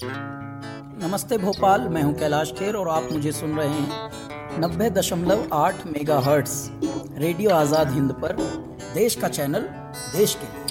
नमस्ते भोपाल, मैं हूं कैलाश खेर और आप मुझे सुन रहे हैं 90.8 मेगाहर्ट्ज़ रेडियो आज़ाद हिंद पर। देश का चैनल, देश के लिए।